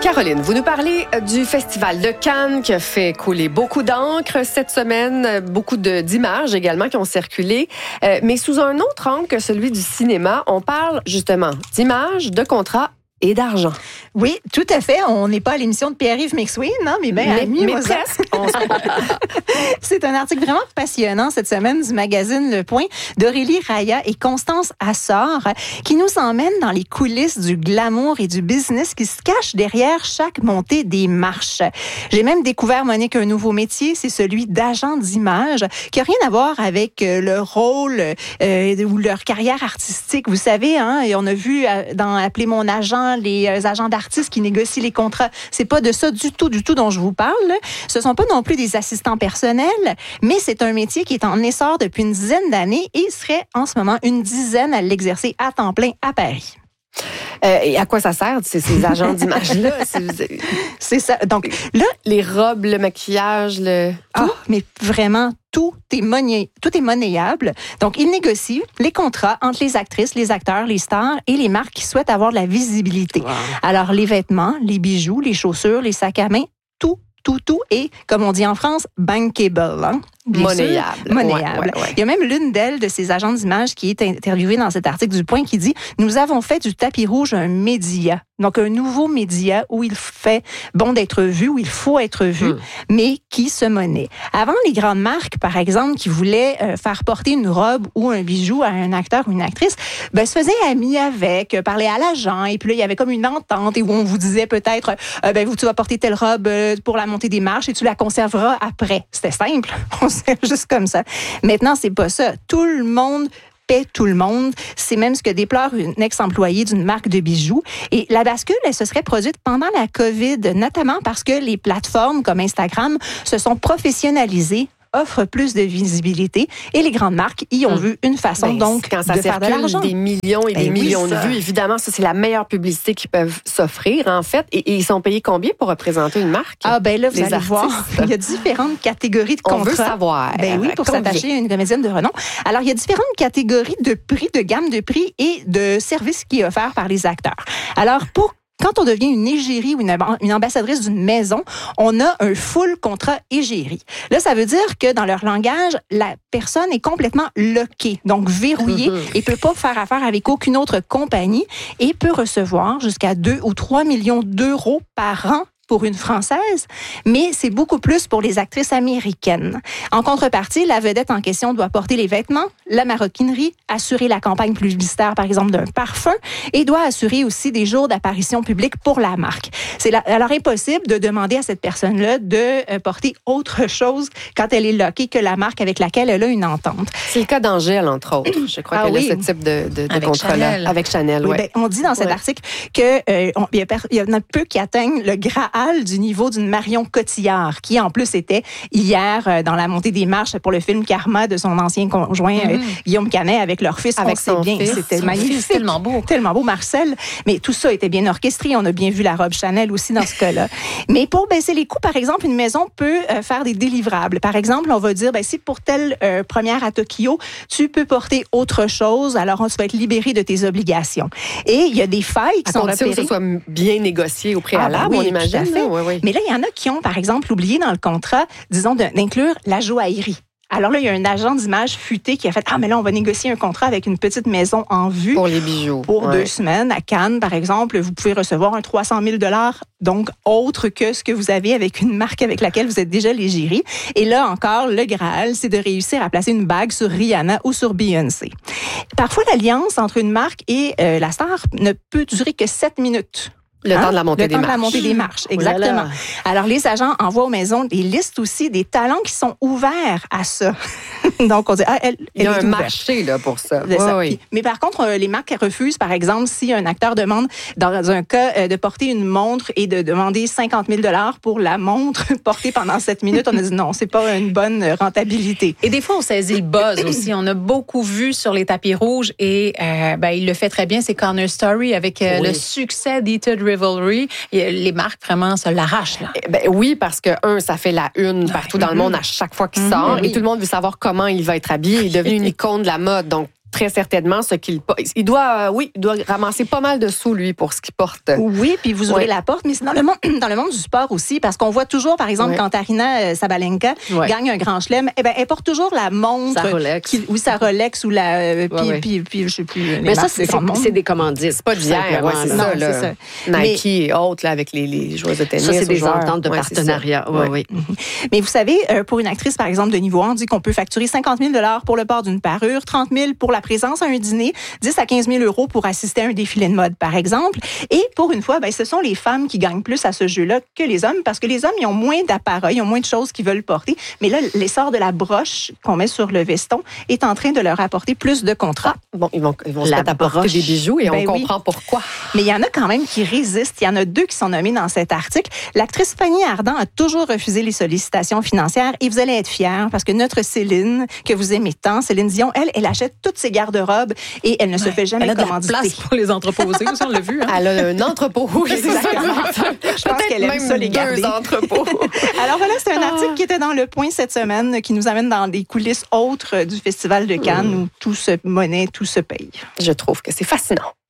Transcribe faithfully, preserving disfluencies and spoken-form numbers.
Caroline, vous nous parlez du Festival de Cannes qui a fait couler beaucoup d'encre cette semaine, beaucoup de, d'images également qui ont circulé, euh, mais sous un autre angle que celui du cinéma. On parle justement d'images, de contrats et d'argent. Oui, tout à fait. On n'est pas à l'émission de Pierre-Yves McSween, non? Mais bien mais, amis, mais presque. C'est un article vraiment passionnant cette semaine du magazine Le Point d'Aurélie Raya et Constance Assor qui nous emmène dans les coulisses du glamour et du business qui se cache derrière chaque montée des marches. J'ai même découvert, Monique, un nouveau métier, c'est celui d'agent d'image qui n'a rien à voir avec le rôle euh, ou leur carrière artistique. Vous savez, hein, et on a vu dans Appeler mon agent les agents d'artistes qui négocient les contrats. C'est pas de ça du tout, du tout dont je vous parle. Ce sont pas non plus des assistants personnels, mais c'est un métier qui est en essor depuis une dizaine d'années et il serait en ce moment une dizaine à l'exercer à temps plein à Paris. Euh, et à quoi ça sert, ces, ces agents d'image-là? C'est, c'est ça. Donc, là... Les robes, le maquillage, le... Tout, oh, mais vraiment, tout est monnaie, tout est monnayable. Donc, ils négocient les contrats entre les actrices, les acteurs, les stars et les marques qui souhaitent avoir de la visibilité. Wow. Alors, les vêtements, les bijoux, les chaussures, les sacs à main, tout, tout, tout est, comme on dit en France, bankable, hein? Bien monnayable. Sûr, monnayable. Ouais, ouais, ouais. Il y a même l'une d'elles, de ces agents d'image, qui est interviewée dans cet article du Point, qui dit « Nous avons fait du tapis rouge un média. » Donc, un nouveau média où il fait bon d'être vu, où il faut être vu, mmh. mais qui se monnaie. Avant, les grandes marques, par exemple, qui voulaient euh, faire porter une robe ou un bijou à un acteur ou une actrice, ben, se faisaient amis avec, euh, parlaient à l'agent, et puis là, il y avait comme une entente, et où on vous disait peut-être, euh, ben, tu vas porter telle robe euh, pour la montée des marches, et tu la conserveras après. C'était simple. Juste comme ça. Maintenant, c'est pas ça. Tout le monde paie tout le monde. C'est même ce que déplore une ex-employée d'une marque de bijoux. Et la bascule, elle se serait produite pendant la COVID, notamment parce que les plateformes comme Instagram se sont professionnalisées, offre plus de visibilité et les grandes marques y ont mmh. vu une façon ben, donc quand ça de faire de l'argent. Des millions et des ben millions oui, de vues, évidemment, ça c'est la meilleure publicité qu'ils peuvent s'offrir en fait. Et, et ils sont payés combien pour représenter une marque? Ah ben là, vous les allez artistes. voir, il y a différentes catégories de contrats. On veut savoir. Ben oui, pour combien? s'attacher à une comédienne de renom. Alors, il y a différentes catégories de prix, de gamme de prix et de services qui est offert par les acteurs. Alors, pour Quand on devient une égérie ou une, une ambassadrice d'une maison, on a un full contrat égérie. Là, ça veut dire que dans leur langage, la personne est complètement lockée, donc verrouillée, mm-hmm. et peut pas faire affaire avec aucune autre compagnie et peut recevoir jusqu'à deux ou trois millions d'euros par an pour une Française, mais c'est beaucoup plus pour les actrices américaines. En contrepartie, la vedette en question doit porter les vêtements, la maroquinerie, assurer la campagne publicitaire, par exemple, d'un parfum, et doit assurer aussi des jours d'apparition publique pour la marque. C'est la, alors impossible de demander à cette personne-là de porter autre chose quand elle est lockée que la marque avec laquelle elle a une entente. C'est le cas d'Angèle, entre autres. Je crois ah, qu'elle oui. a ce type de, de, de contrat-là. Chanel. Avec Chanel, oui. oui. Ben, on dit dans cet ouais. article qu'il euh, y, y en a peu qui atteignent le Graal du niveau d'une Marion Cotillard, qui en plus était hier euh, dans la montée des marches pour le film Karma de son ancien conjoint mm-hmm. euh, Guillaume Canet avec leur fils. Avec son bien. Fils. C'était son magnifique. Fils, tellement beau. Tellement beau, Marcel. Mais tout ça était bien orchestré. On a bien vu la robe Chanel aussi dans ce cas-là. Mais pour baisser les coûts, par exemple, une maison peut euh, faire des délivrables. Par exemple, on va dire, ben, si pour telle euh, première à Tokyo, tu peux porter autre chose, alors tu vas être libéré de tes obligations. Et il y a des failles qui à sont repérées. Que ce soit bien négocié au préalable, ah, ben oui, on imagine. Tout à fait. Oui, oui. Mais là, il y en a qui ont, par exemple, oublié dans le contrat, disons, d'inclure la joaillerie. Alors là, il y a un agent d'image futé qui a fait « Ah, mais là, on va négocier un contrat avec une petite maison en vue. » Pour les bijoux. Pour ouais. deux semaines. À Cannes, par exemple, vous pouvez recevoir un trois cent mille dollars, donc autre que ce que vous avez avec une marque avec laquelle vous êtes déjà l'égérie. Et là encore, le Graal, c'est de réussir à placer une bague sur Rihanna ou sur Beyoncé. Parfois, l'alliance entre une marque et euh, la star ne peut durer que sept minutes. Le hein? temps de la montée le des temps marches. de la montée des marches, exactement. Oh Alors, les agents envoient aux maisons des listes aussi des talents qui sont ouverts à ça. Donc, on dit, ah, elle, elle Il y a est un ouverte. marché là, pour ça. Oui, ça. Oui. Puis, mais par contre, les marques refusent, par exemple, si un acteur demande, dans un cas, de porter une montre et de demander cinquante mille dollars pour la montre portée pendant sept minutes, on a dit non, c'est pas une bonne rentabilité. Et des fois, on saisit le buzz aussi. On a beaucoup vu sur les tapis rouges et euh, ben, il le fait très bien, c'est Connor Story avec euh, oui. le succès d'Heated Revelry. Et les marques, vraiment, se l'arrachent. Là. Ben oui, parce que, un, ça fait la une partout dans le monde à chaque fois qu'il sort. Mm-hmm. Et tout le monde veut savoir comment il va être habillé. Il est devenu une icône de la mode. Donc, très certainement ce qu'il porte. Il doit, euh, oui, il doit ramasser pas mal de sous, lui, pour ce qu'il porte. Oui, puis vous ouvrez ouais. la porte, mais c'est dans le monde, dans le monde du sport aussi, parce qu'on voit toujours, par exemple, ouais. quand Aryna Sabalenka ouais. gagne un grand chelem, eh ben, elle porte toujours la montre. Sa Rolex. Qui, ou sa Rolex, ou la, euh, puis, ouais, ouais. puis, puis, je sais plus. Mais ça, c'est, c'est, c'est des commandites. C'est pas d'hier, ouais, c'est, non, ça, là. c'est ça. Nike mais, et autres, là, avec les, les joueuses de tennis. Ça, c'est des joueurs. ententes de ouais, partenariat. Oui, oui. Mm-hmm. Mais vous savez, pour une actrice, par exemple, de niveau un, on dit qu'on peut facturer cinquante mille dollars pour le port d'une parure, trente mille pour la présence à un dîner, dix à quinze mille euros pour assister à un défilé de mode, par exemple. Et pour une fois, ben, ce sont les femmes qui gagnent plus à ce jeu-là que les hommes, parce que les hommes, ils ont moins d'appareils, ils ont moins de choses qu'ils veulent porter. Mais là, l'essor de la broche qu'on met sur le veston est en train de leur apporter plus de contrats. Ah, bon, ils vont, ils vont se mettre à porter des bijoux et ben on oui. comprend pourquoi. Mais il y en a quand même qui résistent. Il y en a deux qui sont nommés dans cet article. L'actrice Fanny Ardant a toujours refusé les sollicitations financières et vous allez être fiers parce que notre Céline, que vous aimez tant, Céline Dion, elle, elle achète toutes ses garde-robes et elle ne se ouais. fait jamais elle a commanditer. De la place pour les entreposer aussi, on l'a vu. Hein? Elle a un entrepôt, oui, exactement. Je pense qu'elle aime ça les garder. Deux entrepôts. Alors voilà, c'est un article qui était dans Le Point cette semaine, qui nous amène dans des coulisses autres du Festival de Cannes mmh. où tout se monnaie, tout se paye. Je trouve que c'est fascinant.